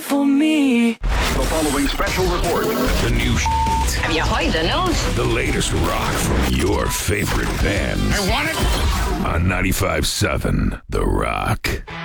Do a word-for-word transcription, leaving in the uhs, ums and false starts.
for me. The following special report. The new shit. Have you heard the news? The latest rock from your favorite bands. I want it. On ninety-five seven The Rock.